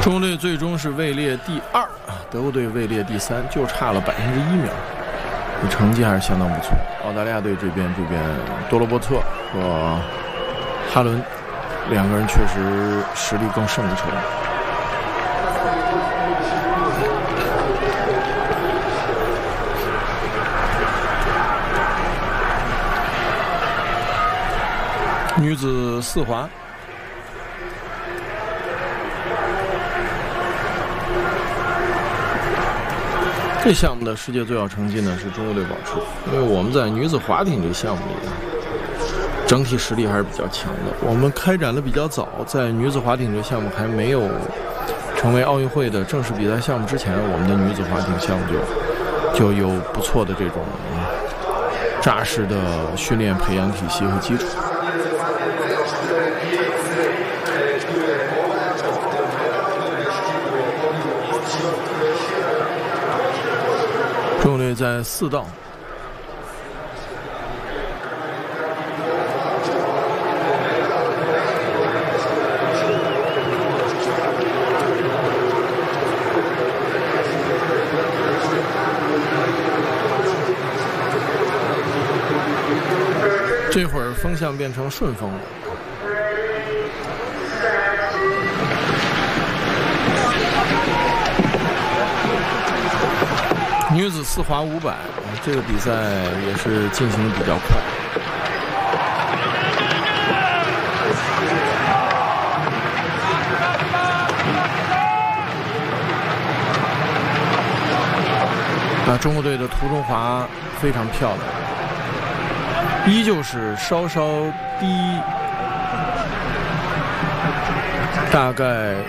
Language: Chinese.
中国队最终是位列第2，德国队位列第3，就差了1%，这成绩还是相当不错。澳大利亚队这边多罗伯特和哈伦2个人确实实力更胜一筹。女子4滑，这项目的世界最好成绩呢是中国队保持，因为我们在女子划艇这项目里呢，整体实力还是比较强的。我们开展的比较早，在女子划艇这项目还没有成为奥运会的正式比赛项目之前，我们的女子划艇项目就有不错的这种扎实的训练培养体系和基础。中国队在4道。这会儿风向变成顺风了。女子4滑500，这个比赛也是进行的比较快。中国队的途中滑非常漂亮，依旧是稍稍低，大概